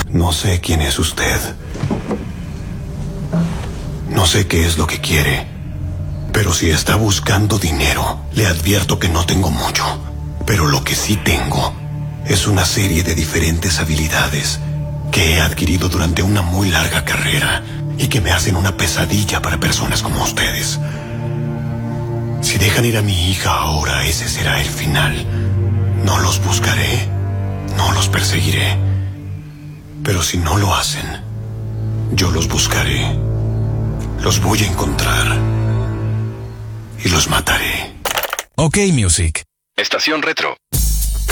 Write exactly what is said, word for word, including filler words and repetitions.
No sé quién es usted. No sé qué es lo que quiere. Pero si está buscando dinero, le advierto que no tengo mucho. Pero lo que sí tengo es una serie de diferentes habilidades que he adquirido durante una muy larga carrera y que me hacen una pesadilla para personas como ustedes. Si dejan ir a mi hija ahora, ese será el final. No los buscaré, no los perseguiré. Pero si no lo hacen, yo los buscaré. Los voy a encontrar y los mataré. OK Music. Estación Retro.